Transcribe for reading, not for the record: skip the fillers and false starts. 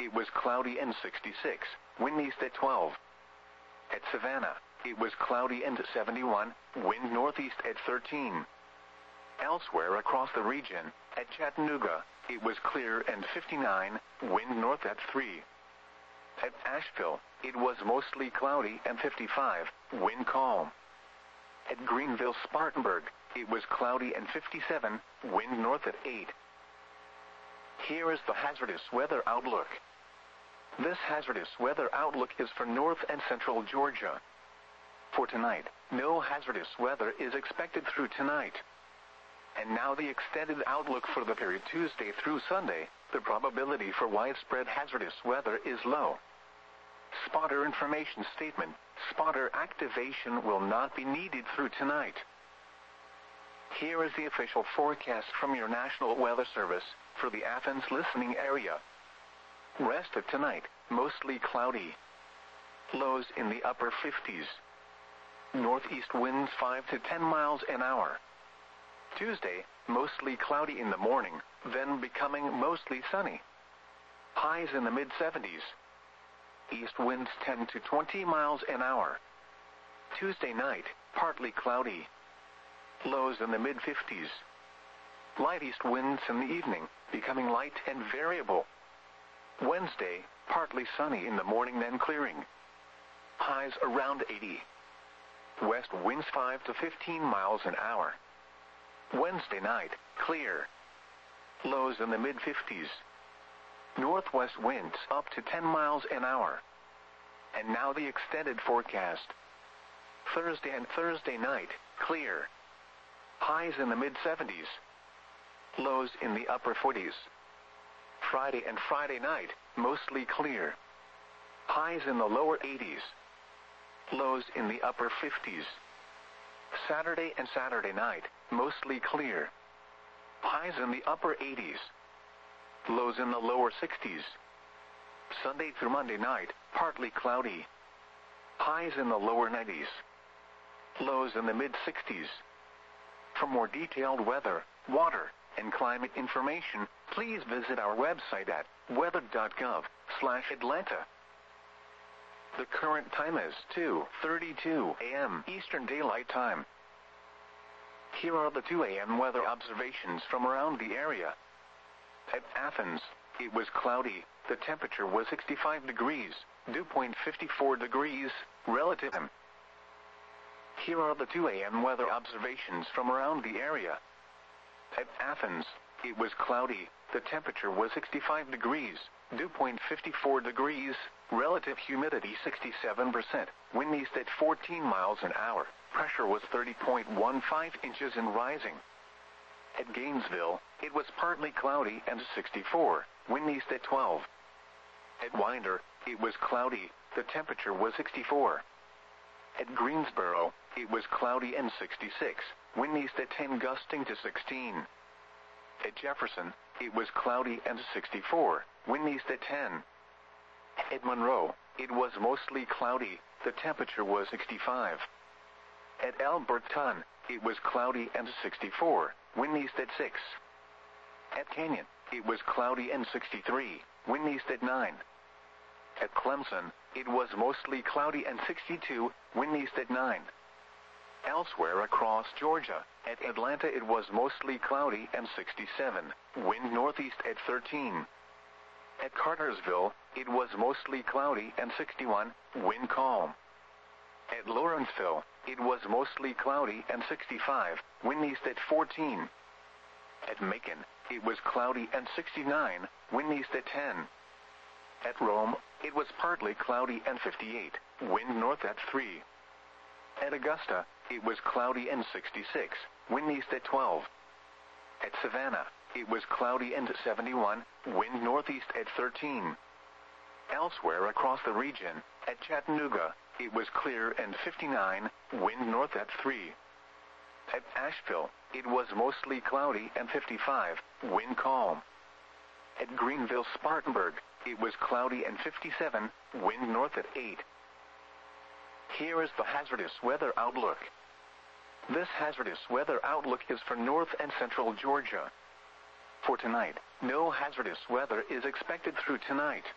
it was cloudy and 66, wind east at 12. At Savannah, it was cloudy and 71, wind northeast at 13. Elsewhere across the region, at Chattanooga, it was clear and 59, wind north at 3. At Asheville, it was mostly cloudy and 55, wind calm. At Greenville-Spartanburg, it was cloudy and 57, wind north at 8. Here is the hazardous weather outlook. This hazardous weather outlook is for north and central Georgia. For tonight, no hazardous weather is expected through tonight. And now the extended outlook for the period Tuesday through Sunday, the probability for widespread hazardous weather is low. Spotter information statement, spotter activation will not be needed through tonight. Here is the official forecast from your National Weather Service for the Athens listening area. Rest of tonight, mostly cloudy. Lows in the upper 50s. Northeast winds 5 to 10 miles an hour. Tuesday, mostly cloudy in the morning, then becoming mostly sunny. Highs in the mid-70s. East winds 10 to 20 miles an hour. Tuesday night, partly cloudy. Lows in the mid-50s. Light east winds in the evening, becoming light and variable. Wednesday, partly sunny in the morning then clearing. Highs around 80. West winds 5 to 15 miles an hour. Wednesday night, clear. Lows in the mid-50s. Northwest winds up to 10 miles an hour. And now the extended forecast. Thursday and Thursday night, clear. Highs in the mid-70s. Lows in the upper 40s. Friday and Friday night, mostly clear. Highs in the lower 80s. Lows in the upper 50s. Saturday and Saturday night, mostly clear. Highs in the upper 80s. Lows in the lower 60s. Sunday through Monday night, partly cloudy. Highs in the lower 90s. Lows in the mid-60s. For more detailed weather, water, and climate information, please visit our website at weather.gov/Atlanta. The current time is 2:32 a.m. Eastern Daylight Time. Here are the 2 a.m. weather observations from around the area. At Athens, it was cloudy, the temperature was 65 degrees, dew point 54 degrees, relative. Here are the 2 a.m. weather observations from around the area. At Athens, it was cloudy, the temperature was 65 degrees, dew point 54 degrees, relative humidity 67%, wind east at 14 miles an hour, pressure was 30.15 inches and rising. At Gainesville, it was partly cloudy and 64, wind east at 12. At Winder, it was cloudy, the temperature was 64. At Greensboro, it was cloudy and 66, wind east at 10 gusting to 16. At Jefferson, it was cloudy and 64, wind east at 10. At Monroe, it was mostly cloudy, the temperature was 65. At Alberton, it was cloudy and 64, wind east at 6. At Canyon, it was cloudy and 63, wind east at 9. At Clemson, it was mostly cloudy and 62, wind east at 9. Elsewhere across Georgia, at Atlanta it was mostly cloudy and 67, wind northeast at 13. At Cartersville, it was mostly cloudy and 61, wind calm. At Lawrenceville, it was mostly cloudy and 65, wind east at 14. At Macon, it was cloudy and 69, wind east at 10. At Rome, it was partly cloudy and 58, wind north at 3. At Augusta, it was cloudy and 66, wind east at 12. At Savannah, it was cloudy and 71, wind northeast at 13. Elsewhere across the region, at Chattanooga, it was clear and 59, wind north at 3. At Asheville, it was mostly cloudy and 55, wind calm. At Greenville-Spartanburg, it was cloudy and 57, wind north at 8. Here is the hazardous weather outlook. This hazardous weather outlook is for north and central Georgia. For tonight, no hazardous weather is expected through tonight.